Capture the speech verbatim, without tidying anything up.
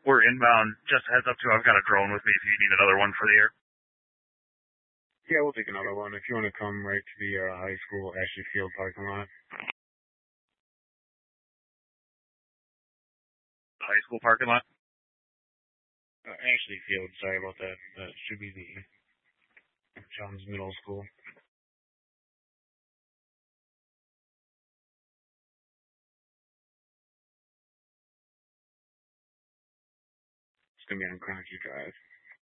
we're inbound. Just a heads up too, I've got a drone with me if you need another one for the air. Yeah, we'll take another one if you want to come right to the uh, high school Ashley Field parking lot. High school parking lot? Uh, Ashley Field, sorry about that. That should be the Johns Middle School. It's going to be on Cronky Drive.